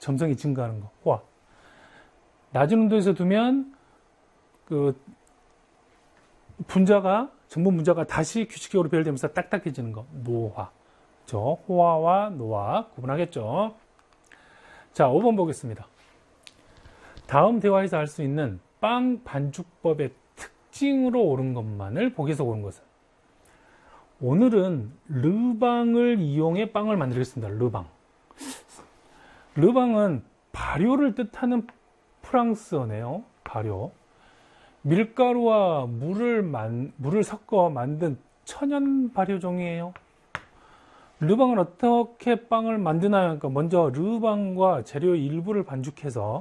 점성이 증가하는 거, 호화. 낮은 온도에서 두면 그 전분 분자가 다시 규칙적으로 배열되면서 딱딱해지는 거, 노화. 그렇죠? 호화와 노화 구분하겠죠. 자, 5번 보겠습니다. 다음 대화에서 알 수 있는 빵 반죽법의 특징으로 옳은 것만을 보기에서 옳은 것은. 오늘은 르방을 이용해 빵을 만들겠습니다. 르방은 발효를 뜻하는 프랑스어네요. 발효. 밀가루와 물을 섞어 만든 천연 발효종이에요. 르방은 어떻게 빵을 만드나요? 그러니까 먼저 르방과 재료의 일부를 반죽해서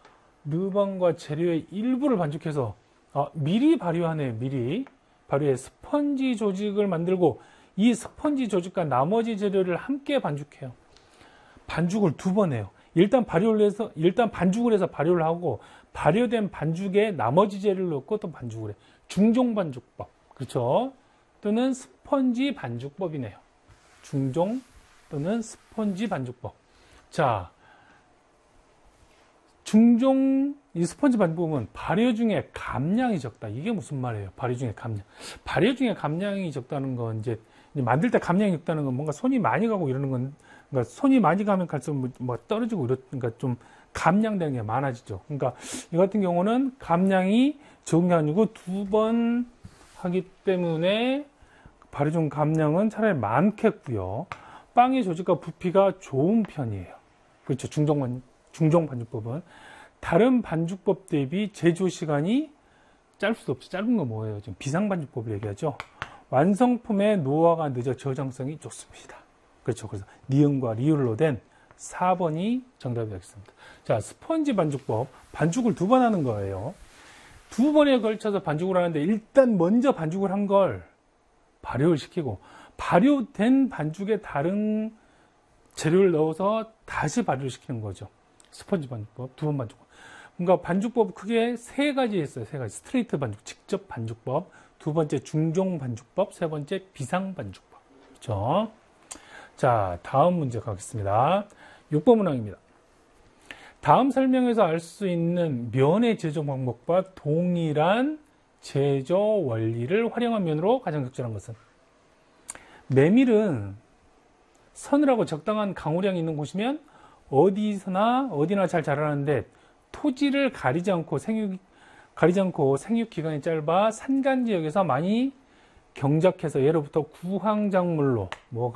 미리 발효하네요. 미리 발효해 스펀지 조직을 만들고 이 스펀지 조직과 나머지 재료를 함께 반죽해요. 반죽을 2번 해요. 일단 반죽을 해서 발효를 하고 발효된 반죽에 나머지 재료를 넣고 또 반죽을 해. 중종 반죽법. 그렇죠? 또는 스펀지 반죽법이네요. 중종 또는 스펀지 반죽법. 자, 이 스펀지 반죽법은 발효 중에 감량이 적다. 이게 무슨 말이에요? 발효 중에 감량. 발효 중에 감량이 적다는 건 이제 만들 때 감량이 적다는 건 뭔가 손이 많이 가고 이러는 건, 그러니까 손이 많이 가면 갈수록 뭐 떨어지고 그러니까 좀 감량되는 게 많아지죠. 그러니까 이 같은 경우는 감량이 적은 게 아니고 2번 하기 때문에 발효 중 감량은 차라리 많겠고요. 빵의 조직과 부피가 좋은 편이에요. 그렇죠. 중종 반죽법은 다른 반죽법 대비 제조 시간이 짧을 수도 없이 짧은 건 뭐예요? 지금 비상 반죽법을 얘기하죠. 완성품의 노화가 늦어 저장성이 좋습니다. 그렇죠. 그래서 니은과 리을로 된 4번이 정답이 되겠습니다. 자, 스펀지 반죽법. 반죽을 2번 하는 거예요. 2번에 걸쳐서 반죽을 하는데 일단 먼저 반죽을 한 걸 발효를 시키고 발효된 반죽에 다른 재료를 넣어서 다시 발효를 시키는 거죠. 스펀지 반죽법, 2번 반죽법. 그러니까 반죽법 크게 3가지 있어요. 3가지. 스트레이트 반죽, 직접 반죽법, 2번째 중종 반죽법, 3번째 비상 반죽법. 그렇죠? 자, 다음 문제 가겠습니다. 6번 문항입니다. 다음 설명에서 알 수 있는 면의 제조 방법과 동일한 제조 원리를 활용한 면으로 가장 적절한 것은? 메밀은 서늘하고 적당한 강우량이 있는 곳이면 어디나 잘 자라는데 토지를 가리지 않고 생육 기간이 짧아 산간 지역에서 많이 경작해서 예로부터 구황작물로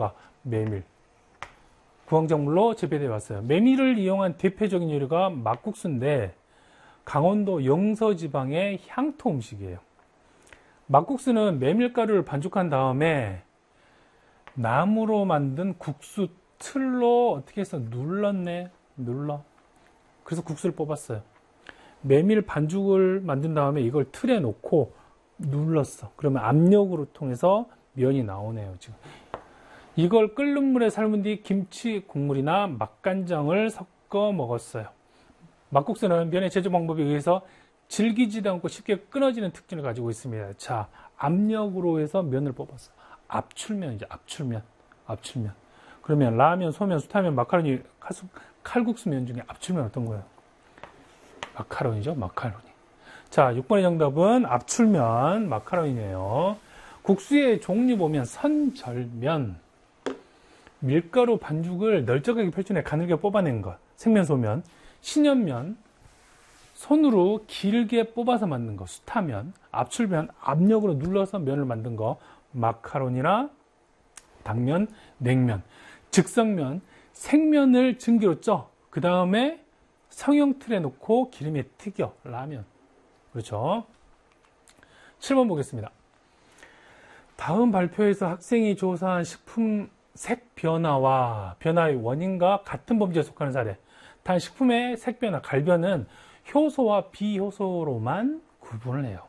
구황작물로 재배되어 왔어요. 메밀을 이용한 대표적인 요리가 막국수인데 강원도 영서 지방의 향토 음식이에요. 막국수는 메밀가루를 반죽한 다음에 나무로 만든 국수 틀로 어떻게 해서 눌러. 그래서 국수를 뽑았어요. 메밀 반죽을 만든 다음에 이걸 틀에 놓고 눌렀어. 그러면 압력으로 통해서 면이 나오네요. 지금 이걸 끓는 물에 삶은 뒤 김치 국물이나 맛간장을 섞어 먹었어요. 막국수는 면의 제조 방법에 의해서 질기지도 않고 쉽게 끊어지는 특징을 가지고 있습니다. 자, 압력으로 해서 면을 뽑았어. 압출면이죠. 압출면. 그러면 라면, 소면, 수타면, 마카로니, 칼국수면 중에 압출면 어떤 거예요? 마카로니죠. 자, 6번의 정답은 압출면, 마카로니네요. 국수의 종류 보면 선절면, 밀가루 반죽을 널쩍하게 펼쳐내 가늘게 뽑아낸 것, 생면, 소면, 신연면, 손으로 길게 뽑아서 만든 거, 수타면, 압출면, 압력으로 눌러서 면을 만든 거, 마카로니나 당면, 냉면, 즉석면, 생면을 증기로 쪄. 그 다음에 성형 틀에 놓고 기름에 튀겨. 라면. 그렇죠? 7번 보겠습니다. 다음 발표에서 학생이 조사한 식품 색 변화의 원인과 같은 범죄에 속하는 사례. 단 식품의 색 변화, 갈변은 효소와 비효소로만 구분을 해요.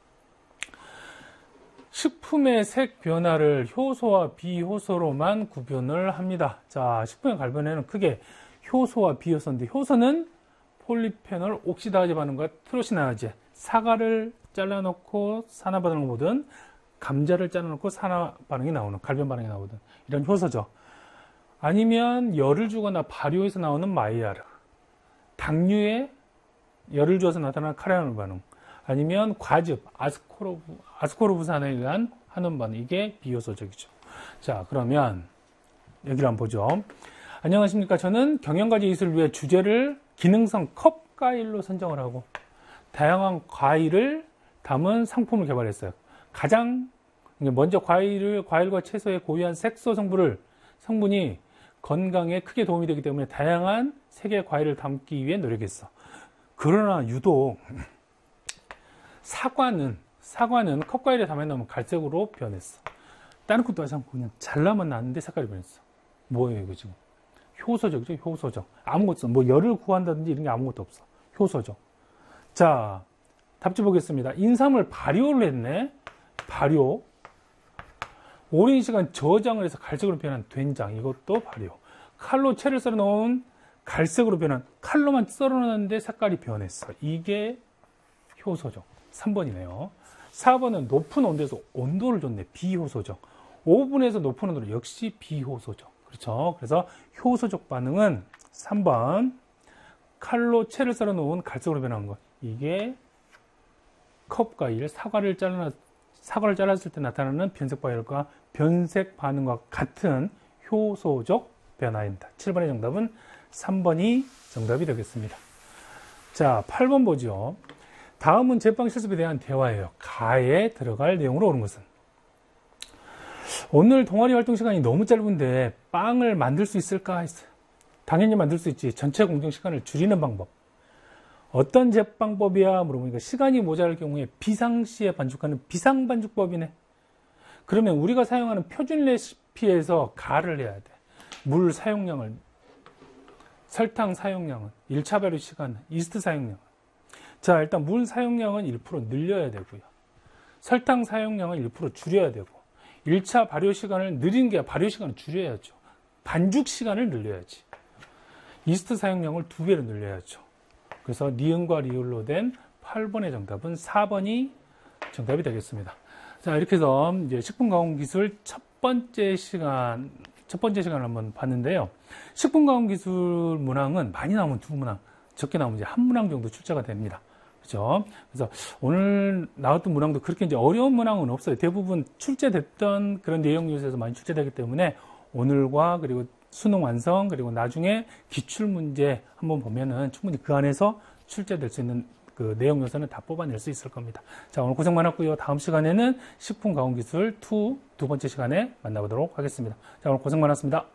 식품의 색 변화를 효소와 비효소로만 구분을 합니다. 자, 식품의 갈변에는 크게 효소와 비효소인데, 효소는 폴리페놀 옥시다제 반응과 트로시나제, 사과를 잘라놓고 산화 반응을 보든 감자를 잘라놓고 산화 반응이 나오는, 갈변 반응이 나오든 이런 효소죠. 아니면 열을 주거나 발효해서 나오는 마이야르, 당류에 열을 주어서 나타나는 카레놀 반응, 아니면 과즙, 아스코르브산에 의한 환원 반응, 이게 비효소적이죠. 자, 그러면 여기를 한번 보죠. 안녕하십니까. 저는 경영과제 이수를 위해 주제를 기능성 컵 과일로 선정을 하고 다양한 과일을 담은 상품을 개발했어요. 가장 먼저 과일과 채소의 고유한 색소 성분이 건강에 크게 도움이 되기 때문에 다양한 색의 과일을 담기 위해 노력했어. 그러나 유독 사과는 컵과일에 담아 놓으면 갈색으로 변했어. 다른 것도 하지 않고 그냥 잘라만 놨는데 색깔이 변했어. 뭐예요 이거 지금? 효소적이죠. 효소적. 아무것도 뭐 열을 구한다든지 이런 게 아무것도 없어. 효소적. 자, 답지 보겠습니다. 인삼을 발효를 했네. 발효. 오랜 시간 저장을 해서 갈색으로 변한 된장, 이것도 발효. 칼로 채를 썰어 놓은 갈색으로 변한, 칼로만 썰어 놨는데 색깔이 변했어. 이게 효소적. 3번이네요. 4번은 높은 온도에서 온도를 줬네. 비효소적. 오븐에서 높은 온도로 역시 비효소적. 그렇죠. 그래서 효소적 반응은 3번. 칼로 채를 썰어 놓은 갈색으로 변한 것. 이게 컵과일, 사과를 잘랐을 때 나타나는 변색 과일과 변색 반응과 같은 효소적 변화입니다. 7번의 정답은 3번이 정답이 되겠습니다. 자, 8번 보죠. 다음은 제빵 실습에 대한 대화예요. 가에 들어갈 내용으로 오는 것은. 오늘 동아리 활동 시간이 너무 짧은데 빵을 만들 수 있을까 했어요. 당연히 만들 수 있지. 전체 공정 시간을 줄이는 방법. 어떤 제빵법이야? 물어보니까 시간이 모자랄 경우에 비상시에 반죽하는 비상반죽법이네. 그러면 우리가 사용하는 표준 레시피에서 가를 해야 돼. 물 사용량을, 설탕 사용량은, 1차 발효 시간, 이스트 사용량. 자, 일단 물 사용량은 1% 늘려야 되고요. 설탕 사용량은 1% 줄여야 되고, 1차 발효 시간을 느린 게 발효 시간을 줄여야죠. 반죽 시간을 늘려야지. 이스트 사용량을 2배로 늘려야죠. 그래서 니은과 리을로 된 8번의 정답은 4번이 정답이 되겠습니다. 자, 이렇게 해서 이제 식품가공기술 첫 번째 시간을 한번 봤는데요. 식품가공기술 문항은 많이 나오면 2문항, 적게 나오면 이제 1문항 정도 출제가 됩니다. 그죠? 그래서 오늘 나왔던 문항도 그렇게 이제 어려운 문항은 없어요. 대부분 출제됐던 그런 내용 요소에서 많이 출제되기 때문에 오늘과 그리고 수능 완성, 그리고 나중에 기출문제 한번 보면은 충분히 그 안에서 출제될 수 있는 그 내용 요소는 다 뽑아낼 수 있을 겁니다. 자, 오늘 고생 많았고요. 다음 시간에는 식품가공기술 2 두 번째 시간에 만나보도록 하겠습니다. 자, 오늘 고생 많았습니다.